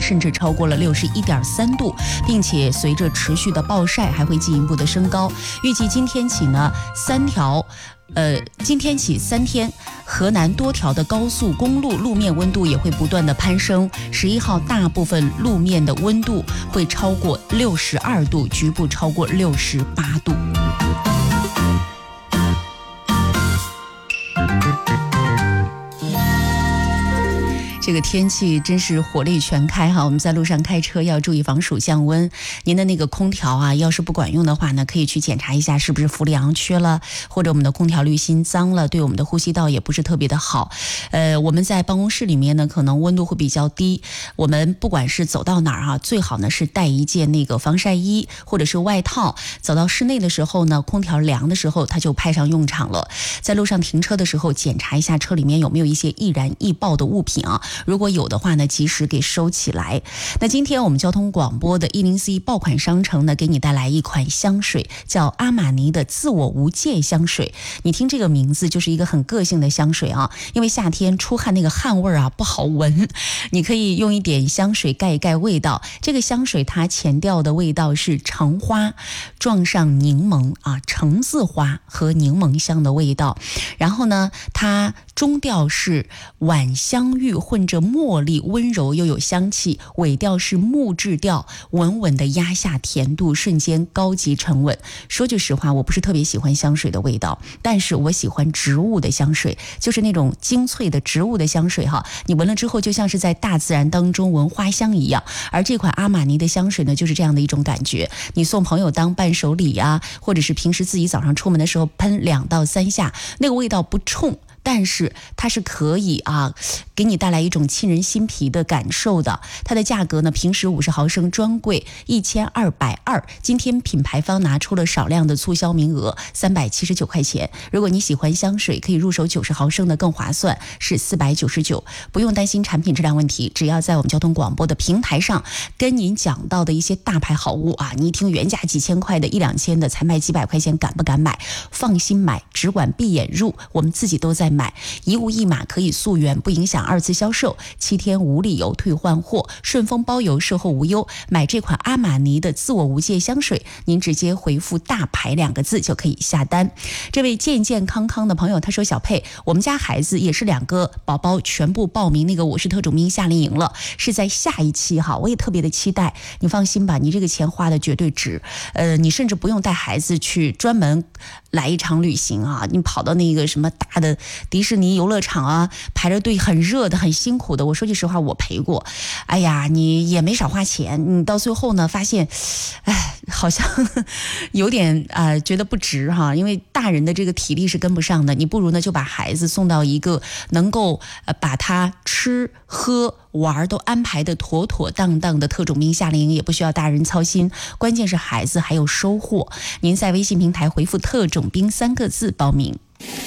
甚至超过了61.3度，并且随着持续的暴晒还会进一步的升高。预计今天起呢今天起3天，河南多条的高速公路路面温度也会不断的攀升。11号大部分路面的温度会超过62度，局部超过68度。这个天气真是火力全开哈！我们在路上开车要注意防暑降温。您的那个空调啊，要是不管用的话呢，可以去检查一下是不是氟利昂缺了，或者我们的空调滤芯脏了，对我们的呼吸道也不是特别的好。我们在办公室里面呢，可能温度会比较低。我们不管是走到哪儿啊，最好呢是带一件那个防晒衣或者是外套。走到室内的时候呢，空调凉的时候它就派上用场了。在路上停车的时候，检查一下车里面有没有一些易燃易爆的物品啊。如果有的话呢，及时给收起来。那今天我们交通广播的104爆款商城呢，给你带来一款香水，叫阿玛尼的自我无界香水。你听这个名字就是一个很个性的香水啊，因为夏天出汗那个汗味啊不好闻，你可以用一点香水盖一盖味道。这个香水它前调的味道是橙花撞上柠檬啊，橙子花和柠檬香的味道。然后呢，它中调是晚香玉混着茉莉，温柔又有香气，尾调是木质调，稳稳的压下甜度，瞬间高级沉稳。说句实话，我不是特别喜欢香水的味道，但是我喜欢植物的香水，就是那种精粹的植物的香水哈，你闻了之后就像是在大自然当中闻花香一样。而这款阿玛尼的香水呢，就是这样的一种感觉，你送朋友当伴手礼啊，或者是平时自己早上出门的时候喷2到3下，那个味道不冲，但是它是可以给你带来一种沁人心脾的感受的。它的价格呢，平时50毫升专柜1220，今天品牌方拿出了少量的促销名额，379块钱。如果你喜欢香水，可以入手90毫升的更划算，是499。不用担心产品质量问题，只要在我们交通广播的平台上跟您讲到的一些大牌好物啊，你一听原价几千块的1、2千的才卖几百块钱，敢不敢买？放心买，只管闭眼入，我们自己都在买，一物一码可以溯源，不影响2次销售，7天无理由退换货，顺丰包邮，售后无忧。买这款阿玛尼的自我无界香水，您直接回复大牌2个字就可以下单。这位健健康康的朋友他说，小佩，我们家孩子也是2个宝宝全部报名那个我是特种兵夏令营了，是在下一期哈，我也特别的期待。你放心吧，你这个钱花的绝对值，你甚至不用带孩子去专门来一场旅行啊，你跑到那个什么大的迪士尼游乐场啊，排着队很热的很辛苦的，我说句实话我陪过，哎呀你也没少花钱，你到最后呢发现好像有点觉得不值哈，因为大人的这个体力是跟不上的，你不如呢就把孩子送到一个能够把他吃喝玩都安排的妥妥当当的特种兵夏令营，也不需要大人操心，关键是孩子还有收获。您在微信平台回复特种兵3个字报名。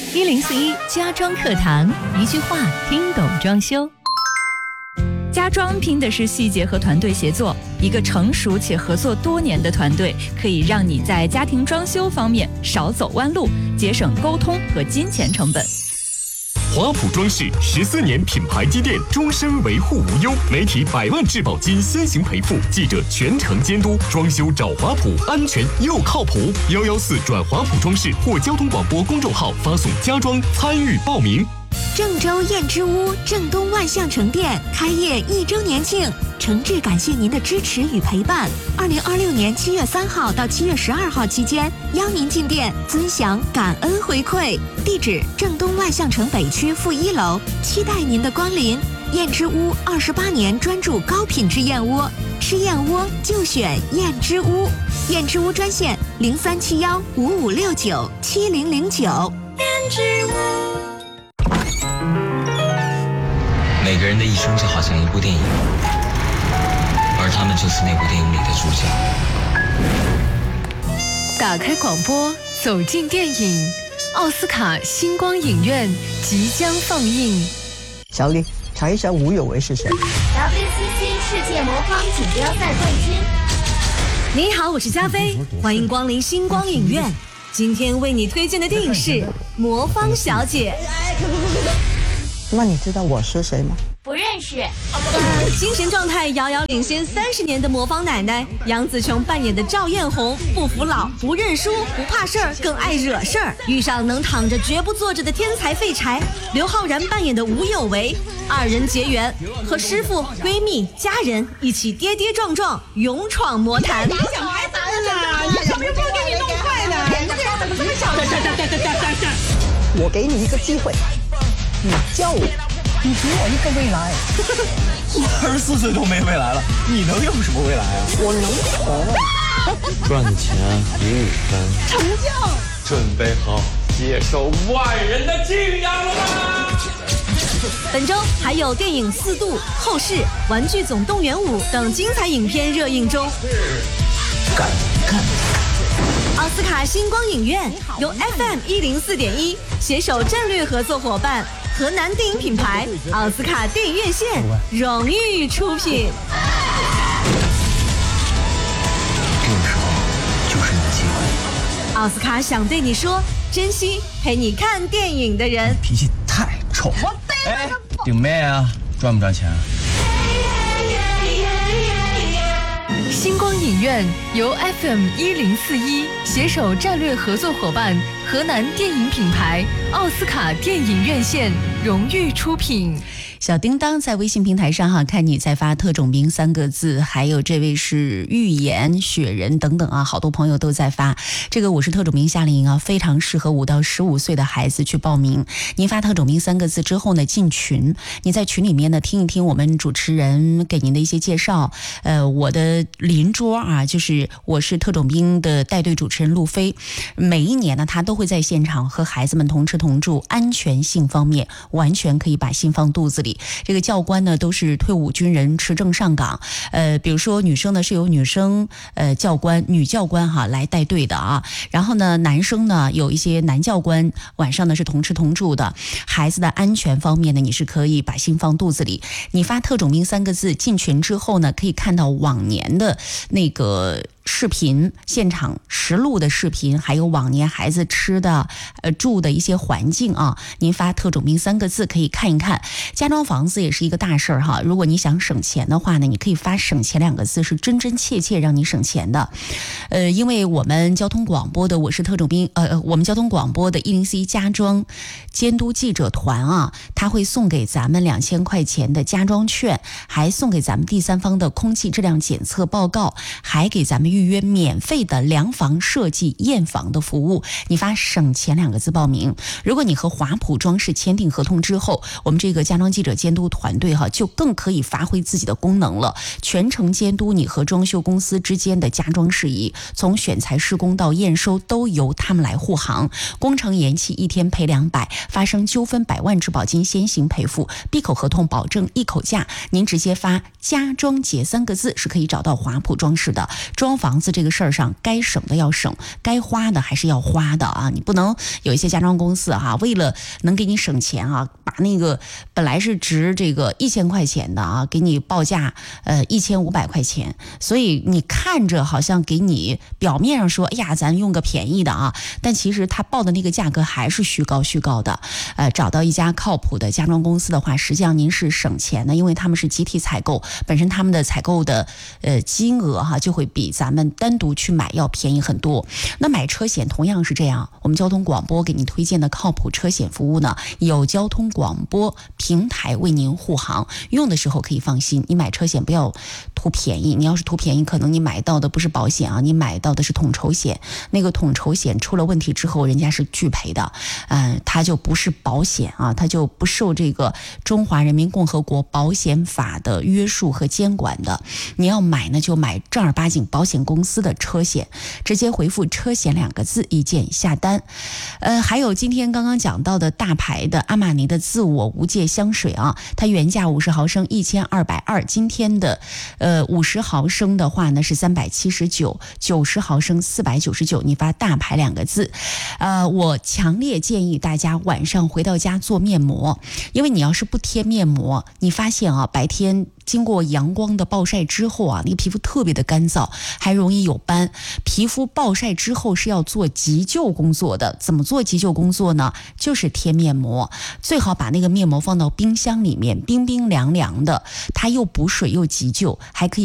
1041家装课堂，一句话听懂装修。家装拼的是细节和团队协作，一个成熟且合作多年的团队，可以让你在家庭装修方面少走弯路，节省沟通和金钱成本。 华普装饰14年品牌积淀，终身维护无忧，媒体100万质保金先行赔付，记者全程监督，装修找华普，安全又靠谱。114转华普装饰或交通广播公众号发送家装参与报名。 郑州燕之屋正东万象城店开业1周年庆，诚挚感谢您的支持与陪伴。2026年7月3号到7月12号期间，邀您进店尊享感恩回馈。地址：正东万象城北区负1楼，期待您的光临。燕之屋28年专注高品质燕窝，吃燕窝就选燕之屋。燕之屋专线037155697009。燕之屋。 每个人的一生就好像一部电影，而他们就是那部电影里的主角。 打开广播，走进电影，奥斯卡星光影院即将放映。 小李，查一下吴有为是谁？ WCC 世界魔方锦标赛冠军。 你好，我是加菲，欢迎光临星光影院。今天为你推荐的电影是《魔方小姐》。 那你知道我是谁吗？ 不认识。 精神状态遥遥领先30年的魔方奶奶杨紫琼扮演的赵艳红，不服老，不认输，不怕事儿，更爱惹事儿。遇上能躺着绝不坐着的天才废柴刘昊然扮演的吴有为，二人结缘，和师傅、闺蜜、家人一起跌跌撞撞，勇闯魔坛。 想孩子了，你小明不给你弄坏的，你这样怎么这么小？ 我给你一个机会，你教我，你给我一个未来。 我24岁都没未来了，你能有什么未来啊？ 我能红。 赚钱英语分， 成交。 准备好接受万人的敬仰了吗？ 本周还有电影《4度》、《后世》、《玩具总动员5》等精彩影片热映中。 敢干！ 奥斯卡星光影院由 FM 104.1携手战略合作伙伴河南电影品牌奥斯卡电影院线荣誉出品。 这个时候就是你的机会。 奥斯卡想对你说，珍惜陪你看电影的人。 脾气太臭。哎，顶妹啊，赚不赚钱？ 星光影院由 FM 1041携手战略合作伙伴河南电影品牌奥斯卡电影院线荣誉出品。 小叮当在微信平台上看你在发特种兵3个字，还有这位是预言雪人等等好多朋友都在发。这个我是特种兵夏令营非常适合5到15岁的孩子去报名。您发特种兵3个字之后呢，进群，你在群里面呢听一听我们主持人给您的一些介绍。我的邻桌就是我是特种兵的带队主持人陆飞，每一年呢他都会在现场和孩子们同吃同住，安全性方面完全可以把心放肚子里。这个教官呢都是退伍军人持证上岗，比如说女生呢是由女生教官、女教官来带队的然后呢男生呢有一些男教官，晚上呢是同吃同住的。孩子的安全方面呢，你是可以把心放肚子里。你发特种兵3个字进群之后呢，可以看到往年的那个视频，现场实录的视频，还有往年孩子吃的住的一些环境您发特种兵3个字可以看一看。家装房子也是一个大事儿如果你想省钱的话呢，你可以发省钱2个字，是真真切切让你省钱的。因为我们交通广播的我是特种兵我们交通广播的104家装监督记者团他会送给咱们2000块钱的家装券，还送给咱们第三方的空气质量检测报告，还给咱们预约免费的量房设计验房的服务。你发省钱2个字报名。如果你和华普装饰签订合同之后，我们这个家装记者监督团队就更可以发挥自己的功能了，全程监督你和装修公司之间的家装事宜，从选材施工到验收都由他们来护航。工程延期1天赔200，发生纠纷100万质保金先行赔付，闭口合同保证一口价。您直接发家装节3个字是可以找到华普装饰的。装房子这个事儿上，该省的要省，该花的还是要花的你不能有一些家装公司为了能给你省钱把那个本来是值这个1000块钱的给你报价1500块钱。所以你看着好像给你表面上说哎呀咱用个便宜的但其实他报的那个价格还是虚高的。找到一家靠谱的家装公司的话，实际上您是省钱的，因为他们是集体采购，本身他们的采购的金额就会比咱们单独去买要便宜很多。那买车险同样是这样，我们交通广播给你推荐的靠谱车险服务呢，有交通广播平台为您护航，用的时候可以放心。你买车险不要图便宜，你要是图便宜，可能你买到的不是保险你买到的是统筹险。那个统筹险出了问题之后，人家是拒赔的，它就不是保险它就不受这个中华人民共和国保险法的约束和监管的。你要买呢，就买正儿八经保险公司的车险，直接回复车险2个字一键下单。还有今天刚刚讲到的大牌的阿玛尼的自我无界香水它原价50毫升1220，今天的50毫升的话呢是379， 90毫升499。你发大牌2个字。我强烈建议大家晚上回到家做面膜，因为你要是不贴面膜，你发现白天经过阳光的暴晒之后啊，那个皮肤特别的干燥，还容易有斑。皮肤暴晒之后是要做急救工作的，怎么做急救工作呢？就是贴面膜，最好把那个面膜放到冰箱里面，冰冰凉凉的，它又补水又急救，还可以